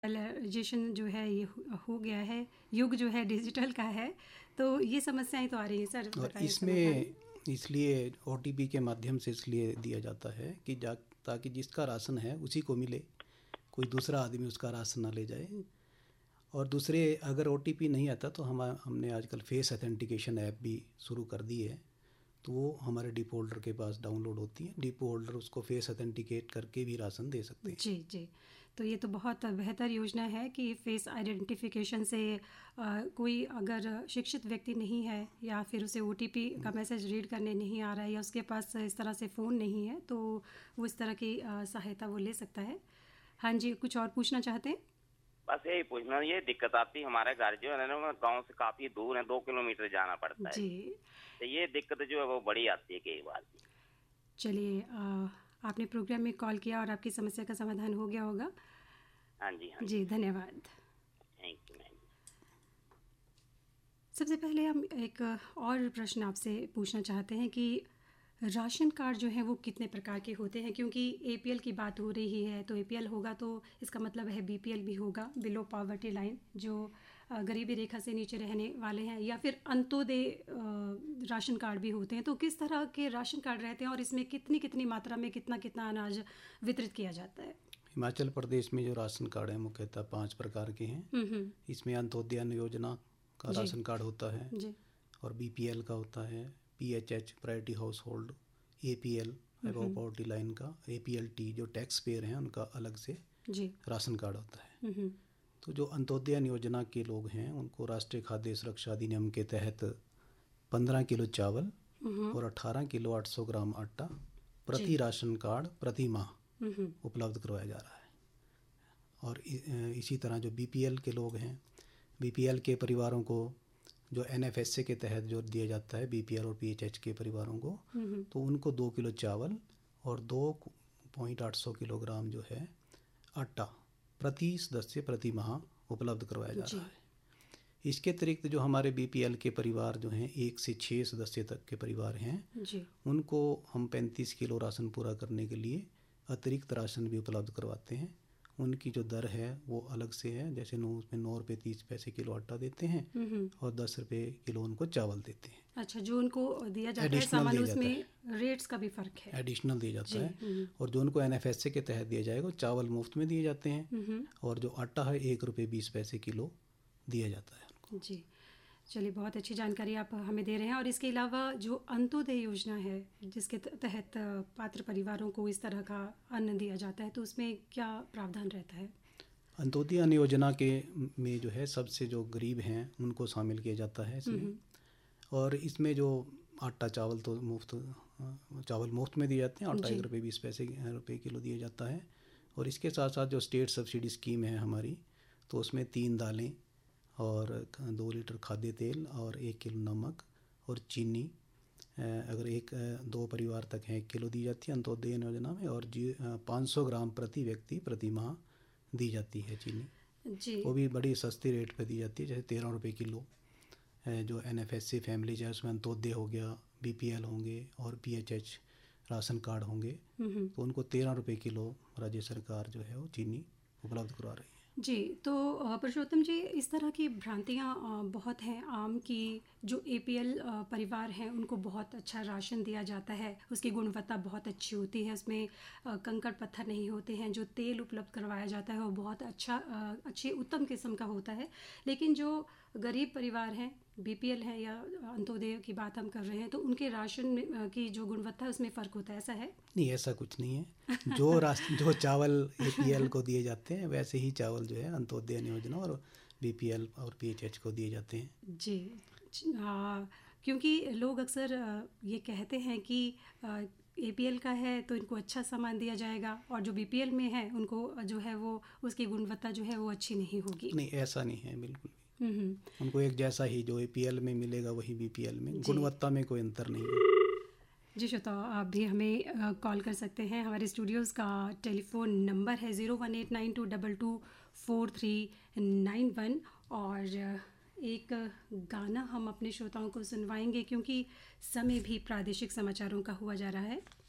Digitalisation जो है ये हो गया है, युग जो है डिजिटल का है, तो ये समस्याएं तो आ रही हैं सर। और इसमें इसलिए ओटीपी के माध्यम से इसलिए दिया जाता है कि ताकि जिसका राशन है उसी को मिले, कोई दूसरा आदमी उसका राशन ना ले जाए। और दूसरे अगर ओटीपी नहीं आता तो हमने आजकल फेस ऑथेंटिकेशन ऐप भी शुरू कर दी है, तो वो हमारे डिपो होल्डर के पास डाउनलोड होती है। डिपो होल्डर उसको फेस ऑथेंटिकेट करके भी राशन दे सकते हैं। जी जी, तो ये तो बहुत बेहतर योजना है कि फेस आइडेंटिफिकेशन से कोई अगर शिक्षित व्यक्ति नहीं है या फिर उसे ओटीपी का मैसेज रीड करने नहीं आ रहा है या उसके पास इस तरह से फ़ोन नहीं है, तो वो इस तरह की सहायता वो ले सकता है। हाँ जी, कुछ और पूछना चाहते हैं? बस यही पूछना, ये दिक्कत आती हमारे घर जो है ना गांव से काफी दूर है, 2 किलोमीटर जाना पड़ता है जी, तो ये दिक्कत जो है वो बड़ी आती है कई बार। चलिए, आपने प्रोग्राम में कॉल किया और आपकी समस्या का समाधान हो गया होगा। हाँ जी, हाँ जी, धन्यवाद। Thank you ma'am. सबसे पहले हम एक और प्रश्न आपसे पूछना चाहते हैं कि राशन कार्ड जो है वो कितने प्रकार के होते हैं, क्योंकि एपीएल की बात हो रही है, तो एपीएल होगा तो इसका मतलब है बीपीएल भी होगा, बिलो पॉवर्टी लाइन, जो गरीबी रेखा से नीचे रहने वाले हैं, या फिर अंत्योदय राशन कार्ड भी होते हैं। तो किस तरह के राशन कार्ड रहते हैं और इसमें कितनी कितनी मात्रा में कितना कितना अनाज वितरित किया जाता है? हिमाचल प्रदेश में जो राशन कार्ड है मुख्यतः 5 प्रकार के हैं। इसमें अंत्योदय योजना का राशन कार्ड होता है जी, और बीपीएल का होता है, PHH priority house hold, APL above poverty line का, एपीएलटी जो टैक्स पेयर हैं उनका अलग से जी, राशन कार्ड होता है। तो जो अंत्योदय योजना के लोग हैं उनको राष्ट्रीय खाद्य सुरक्षा अधिनियम के तहत 15 किलो चावल और 18 किलो 800 ग्राम आटा प्रति राशन कार्ड प्रति माह उपलब्ध करवाया जा रहा है। और इसी तरह जो बीपीएल के लोग हैं, बीपीएल के परिवारों को जो एनएफएसए के तहत जो दिया जाता है बीपीएल और पीएचएच के परिवारों को, तो उनको 2 किलो चावल और 2.8 किलोग्राम जो है आटा प्रति सदस्य प्रति माह उपलब्ध करवाया जा रहा है। इसके अतिरिक्त जो हमारे बीपीएल के परिवार जो हैं 1 से 6 सदस्य तक के परिवार हैं जी, उनको हम 35 किलो राशन पूरा करने के लिए अतिरिक्त राशन भी उपलब्ध करवाते हैं। उनकी जो दर है वो अलग से है, जैसे उसमें 9 रुपये 30 पैसे किलो आटा देते हैं और 10 रुपये किलो उनको चावल देते हैं। अच्छा, जो उनको दिया जाता है सामान उसमें रेट्स का भी फर्क है, एडिशनल दिया जाता है। और जो उनको एनएफएसए के तहत दिया जाएगा चावल मुफ्त में दिए जाते हैं और जो आटा है 1 रुपये 20 पैसे किलो दिया जाता है उनको। जी, चलिए, बहुत अच्छी जानकारी आप हमें दे रहे हैं। और इसके अलावा जो अंत्योदय योजना है जिसके तहत पात्र परिवारों को इस तरह का अन्न दिया जाता है, तो उसमें क्या प्रावधान रहता है? अंत्योदय अन्न योजना के में जो है सबसे जो गरीब हैं उनको शामिल किया जाता है इसमें। और इसमें जो आटा चावल तो मुफ्त में दिए जाते हैं, आटा 1 रुपये 20 पैसे रुपये किलो दिया जाता है। और इसके साथ साथ जो स्टेट सब्सिडी स्कीम है हमारी, तो उसमें 3 दालें और 2 लीटर खाद्य तेल और 1 किलो नमक और चीनी, अगर 2 परिवार तक है 1 किलो दी जाती है अंत्योदय योजना में। और 500 ग्राम प्रति व्यक्ति प्रति माह दी जाती है चीनी जी, वो भी बड़ी सस्ती रेट पे दी जाती है, जैसे 13 रुपये किलो। जो एनएफएसए फैमिली है उसमें अंत्योदय हो गया, बीपीएल होंगे और पीएचएच राशन कार्ड होंगे, तो उनको 13 रुपये किलो राज्य सरकार जो है वो चीनी उपलब्ध करवा रही है। जी, तो पुरुषोत्तम जी, इस तरह की भ्रांतियाँ बहुत हैं आम कि जो एपीएल परिवार हैं उनको बहुत अच्छा राशन दिया जाता है, उसकी गुणवत्ता बहुत अच्छी होती है, उसमें कंकड़ पत्थर नहीं होते हैं, जो तेल उपलब्ध करवाया जाता है वो बहुत अच्छे उत्तम किस्म का होता है। लेकिन जो गरीब परिवार हैं, बीपीएल है या अंत्योदय की बात हम कर रहे हैं, तो उनके राशन की जो गुणवत्ता है उसमें फ़र्क होता है, ऐसा है? नहीं, ऐसा कुछ नहीं है। जो चावल एपीएल को दिए जाते हैं वैसे ही चावल जो है अंत्योदय योजना और बीपीएल और पीएचएच को दिए जाते हैं। जी, क्योंकि लोग अक्सर ये कहते हैं कि एपीएल का है तो इनको अच्छा सामान दिया जाएगा और जो बीपीएल में है उनको जो है वो उसकी गुणवत्ता जो है वो अच्छी नहीं होगी। नहीं, ऐसा नहीं है बिल्कुल भी। उनको एक जैसा ही जो एपीएल में मिलेगा वही बीपीएल में, गुणवत्ता में कोई अंतर नहीं है। जी श्रोताओ, आप भी हमें कॉल कर सकते हैं। हमारे स्टूडियोज़ का टेलीफोन नंबर है 01892224391 और एक गाना हम अपने श्रोताओं को सुनवाएंगे क्योंकि समय भी प्रादेशिक समाचारों का हुआ जा रहा है।